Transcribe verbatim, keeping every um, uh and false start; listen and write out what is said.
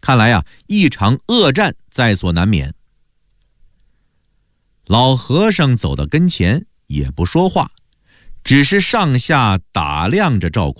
看来啊，一场恶战在所难免。老和尚走到跟前，也不说话，只是上下打量着赵